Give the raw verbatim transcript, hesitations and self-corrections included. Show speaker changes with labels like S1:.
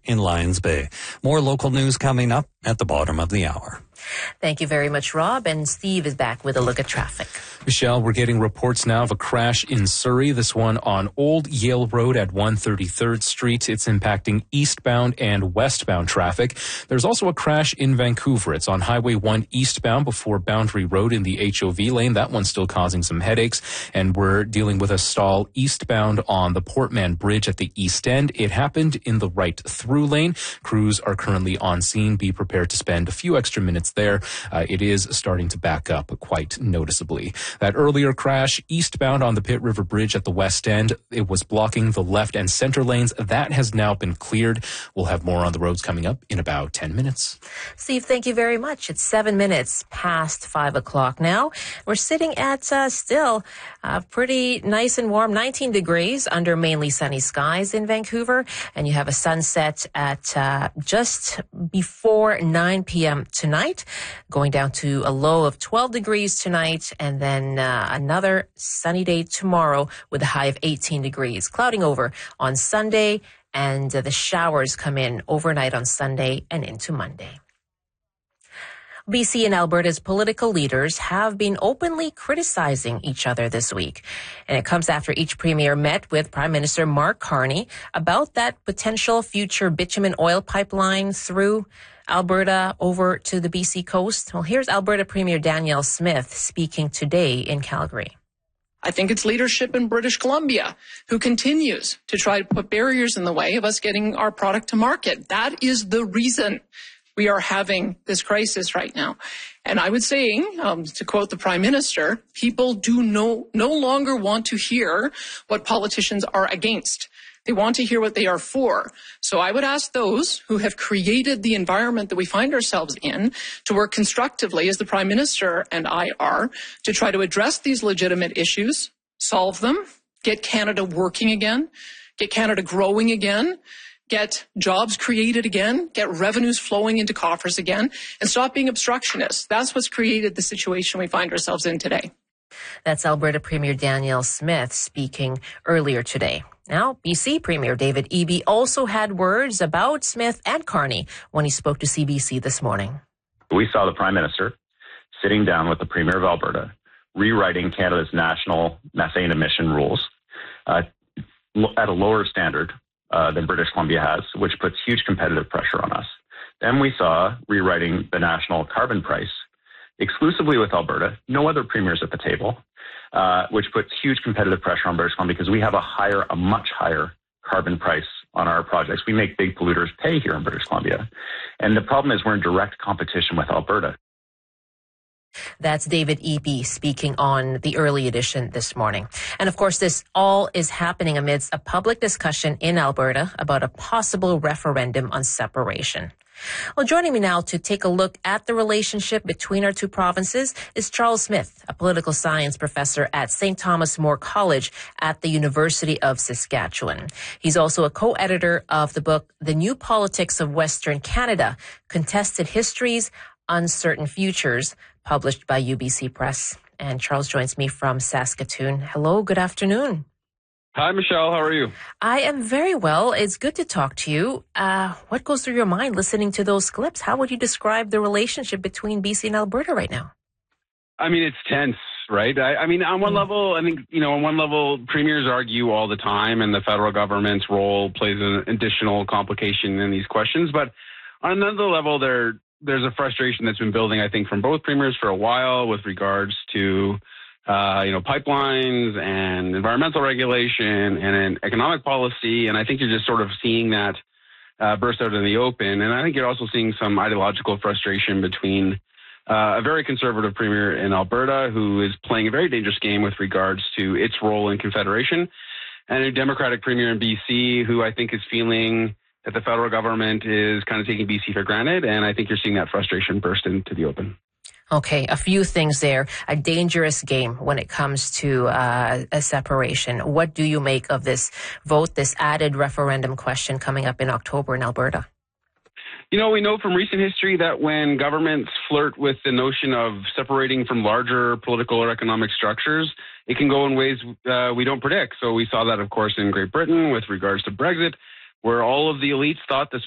S1: in Lions Bay. More local news coming up at the bottom of the hour.
S2: Thank you very much, Rob. And Steve is back with a look at traffic.
S3: Michelle, we're getting reports now of a crash in Surrey, this one on Old Yale Road at one thirty-third Street. It's impacting eastbound and westbound traffic. There's also a crash in Vancouver. It's on Highway one eastbound before Boundary Road in the H O V lane. That one's still causing some headaches. And we're dealing with a stall eastbound on the Portman Bridge at the east end. It happened in the right through lane. Crews are currently on scene. Be prepared to spend a few extra minutes there. Uh, it is starting to back up quite noticeably. That earlier crash eastbound on the Pitt River Bridge at the west end, it was blocking the left and center lanes. That has now been cleared. We'll have more on the roads coming up in about ten minutes.
S2: Steve, thank you very much. It's seven minutes past five o'clock now. We're sitting at uh, still uh, pretty nice and warm, nineteen degrees under mainly sunny skies in Vancouver. And you have a sunset at uh, just before nine p.m. tonight, going down to a low of twelve degrees tonight, and then uh, another sunny day tomorrow with a high of eighteen degrees. Clouding over on Sunday, and uh, the showers come in overnight on Sunday and into Monday. B C and Alberta's political leaders have been openly criticizing each other this week. And it comes after each premier met with Prime Minister Mark Carney about that potential future bitumen oil pipeline through Alberta over to the B C coast. Well, here's Alberta Premier Danielle Smith speaking today in Calgary.
S4: I think it's leadership in British Columbia who continues to try to put barriers in the way of us getting our product to market. That is the reason we are having this crisis right now. And I would say, um, to quote the Prime Minister, people do no, no longer want to hear what politicians are against. They want to hear what they are for. So I would ask those who have created the environment that we find ourselves in to work constructively, as the Prime Minister and I are, to try to address these legitimate issues, solve them, get Canada working again, get Canada growing again, get jobs created again, get revenues flowing into coffers again, and stop being obstructionists. That's what's created the situation we find ourselves in today.
S2: That's Alberta Premier Danielle Smith speaking earlier today. Now, B C Premier David Eby also had words about Smith and Carney when he spoke to C B C this morning.
S5: We saw the Prime Minister sitting down with the Premier of Alberta, rewriting Canada's national methane emission rules uh, at a lower standard uh, than British Columbia has, which puts huge competitive pressure on us. Then we saw rewriting the national carbon price exclusively with Alberta, no other premiers at the table, uh, which puts huge competitive pressure on British Columbia because we have a higher, a much higher carbon price on our projects. We make big polluters pay here in British Columbia. And the problem is we're in direct competition with Alberta.
S2: That's David Eby speaking on the early edition this morning. And of course, this all is happening amidst a public discussion in Alberta about a possible referendum on separation. Well, joining me now to take a look at the relationship between our two provinces is Charles Smith, a political science professor at Saint Thomas More College at the University of Saskatchewan. He's also a co-editor of the book, The New Politics of Western Canada, Contested Histories, Uncertain Futures, published by U B C Press. And Charles joins me from Saskatoon. Hello, good afternoon.
S6: Hi, Michelle. How are you?
S2: I am very well. It's good to talk to you. Uh, what goes through your mind listening to those clips? How would you describe the relationship between B C and Alberta right now?
S6: I mean, it's tense, right? I, I mean, on one mm. level, I think, you know, on one level, premiers argue all the time, and the federal government's role plays an additional complication in these questions. But on another level, there there's a frustration that's been building, I think, from both premiers for a while with regards to Uh, you know, pipelines and environmental regulation and economic policy. And I think you're just sort of seeing that uh, burst out in the open. And I think you're also seeing some ideological frustration between uh, a very conservative premier in Alberta who is playing a very dangerous game with regards to its role in Confederation, and a Democratic premier in B C who I think is feeling that the federal government is kind of taking B C for granted. And I think you're seeing that frustration burst into the open.
S2: Okay, a few things there. A dangerous game when it comes to uh, a separation. What do you make of this vote, this added referendum question coming up in October in Alberta?
S6: You know, we know from recent history that when governments flirt with the notion of separating from larger political or economic structures, it can go in ways uh, we don't predict. So we saw that, of course, in Great Britain with regards to Brexit, where all of the elites thought this